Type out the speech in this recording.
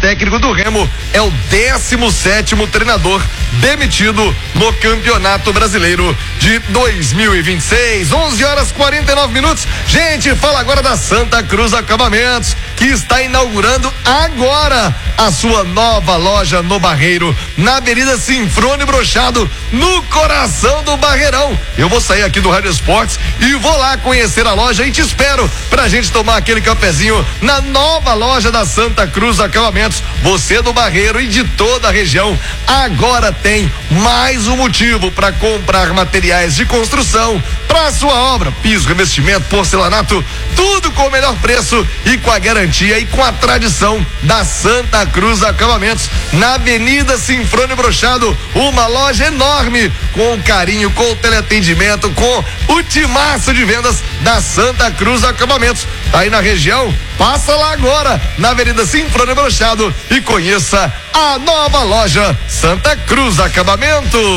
técnico do Remo é o 17º treinador demitido no Campeonato Brasileiro de 2026. 11h49. Gente, fala agora da Santa Cruz Acabamentos, que está inaugurando agora a sua nova loja no Barreiro, na Avenida Sinfrônio Brochado, no coração do Barreirão. Eu vou sair aqui do Rádio Esportes e vou lá conhecer a loja e te espero pra gente tomar aquele cafezinho na nova loja da Santa Cruz Acabamentos. Você do Barreiro e de toda a região agora tem mais um motivo para comprar materiais de construção para sua obra, piso, revestimento, porcelanato, tudo com o melhor preço e com a garantia e com a tradição da Santa Cruz Acabamentos, na Avenida Sinfrônio Brochado, uma loja enorme, com carinho, com o teleatendimento, com o timaço de vendas da Santa Cruz Acabamentos. Tá aí na região? Passa lá agora, na Avenida Sinfrônio Brochado, e conheça a nova loja Santa Cruz Acabamentos.